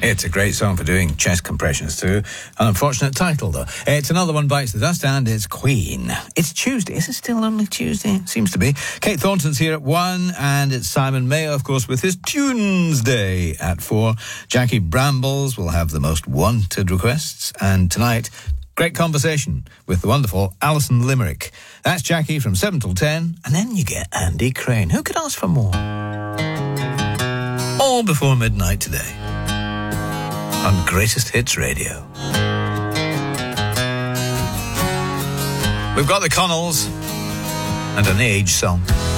It's a great song for doing chest compressions too. An unfortunate title, though. It's Another One Bites the Dust, and it's Queen. It's Tuesday. Is it still only Tuesday? Seems to be. Kate Thornton's here at 1, and it's Simon Mayo, of course, with his Tunes Day at 4. Jackie Brambles will have the most wanted requests, and tonight, great conversation with the wonderful Alison Limerick. That's Jackie from 7 till 10, and then you get Andy Crane. Who could ask for more? All before midnight today on Greatest Hits Radio. We've got the Connells and an Age song.